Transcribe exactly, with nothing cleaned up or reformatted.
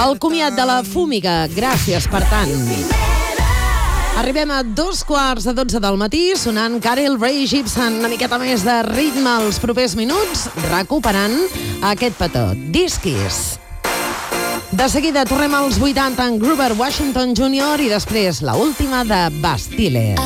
El comiat de la Fúmiga. Gràcies, per tant. Arribem a dos quarts de dotze del matí, sonant Carel Ray Jepsen, una miqueta més de ritme els propers minuts, recuperant aquest petó. Disquis. De seguida tornem als vuitanta en Grover Washington júnior i després la última de Bastille.